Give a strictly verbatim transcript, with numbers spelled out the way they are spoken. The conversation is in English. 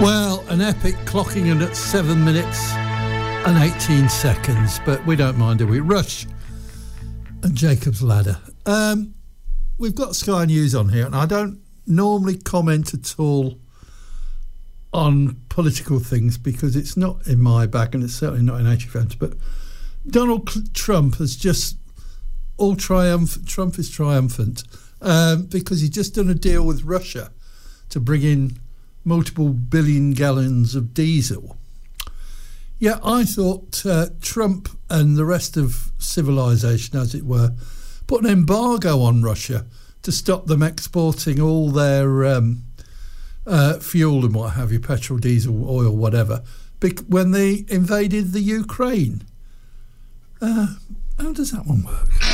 Well, an epic clocking in at seven minutes and eighteen seconds, but we don't mind, do we? Rush and Jacob's Ladder. Um, we've got Sky News on here, and I don't normally comment at all on political things because it's not in my bag, and it's certainly not in H F M's. But Donald Trump has just all triumph. Trump is triumphant um, because he's just done a deal with Russia to bring in multiple billion gallons of diesel. Yeah, I thought uh, Trump and the rest of civilization, as it were, put an embargo on Russia to stop them exporting all their um, uh, fuel and what have you, petrol, diesel, oil, whatever, bec- when they invaded the Ukraine. Uh, how does that one work?